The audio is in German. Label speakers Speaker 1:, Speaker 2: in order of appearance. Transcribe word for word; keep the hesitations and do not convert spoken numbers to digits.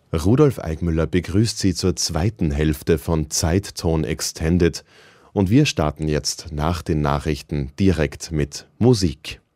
Speaker 1: Rudolf Eigmüller begrüßt Sie zur zweiten Hälfte von Zeitton Extended und wir starten jetzt nach den Nachrichten direkt mit Musik.